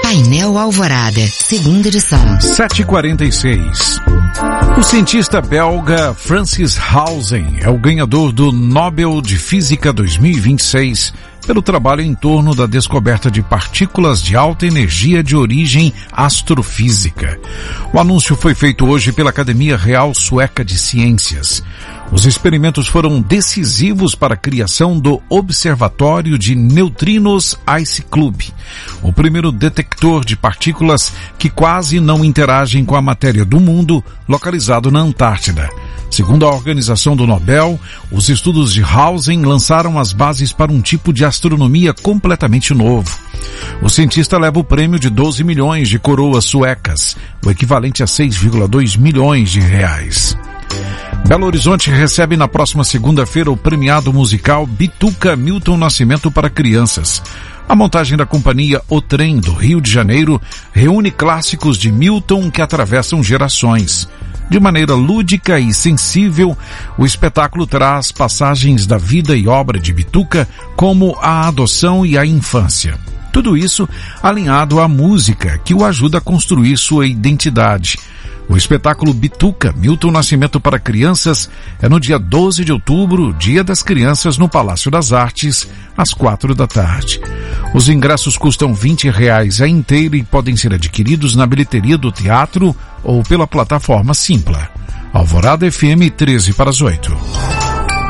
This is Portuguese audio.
Painel Alvorada, segunda edição. 7h46. O cientista belga Francis Hausen é o ganhador do Nobel de Física 2026 pelo trabalho em torno da descoberta de partículas de alta energia de origem astrofísica. O anúncio foi feito hoje pela Academia Real Sueca de Ciências. Os experimentos foram decisivos para a criação do Observatório de Neutrinos Ice Club, o primeiro detector de partículas que quase não interagem com a matéria do mundo, localizado na Antártida. Segundo a organização do Nobel, os estudos de Hausen lançaram as bases para um tipo de astronomia completamente novo. O cientista leva o prêmio de 12 milhões de coroas suecas, o equivalente a 6,2 milhões de reais. Belo Horizonte recebe na próxima segunda-feira o premiado musical Bituca Milton Nascimento para crianças. A montagem da companhia O Trem do Rio de Janeiro reúne clássicos de Milton que atravessam gerações. De maneira lúdica e sensível, o espetáculo traz passagens da vida e obra de Bituca, como a adoção e a infância. Tudo isso alinhado à música, que o ajuda a construir sua identidade. O espetáculo Bituca Milton Nascimento para crianças é no dia 12 de outubro, Dia das Crianças, no Palácio das Artes, às 4h. Os ingressos custam R$20 a inteira e podem ser adquiridos na bilheteria do teatro ou pela plataforma Simpla. Alvorada FM 7:13.